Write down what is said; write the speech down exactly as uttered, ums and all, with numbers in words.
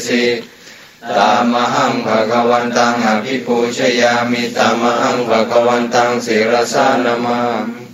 สิตามหังภะคะวันตังอภิปูชยามิตามหังภะคะวันตังศิรสานะมา